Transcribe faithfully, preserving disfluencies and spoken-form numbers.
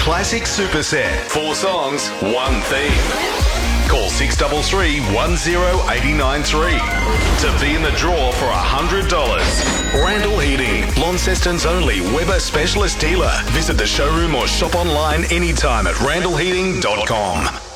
classic superset. Four songs, one theme. Call six three three, one zero eight nine three to be in the draw for one hundred dollars. Randall Heating, Launceston's only Weber specialist dealer. Visit the showroom or shop online anytime at randall heating dot com.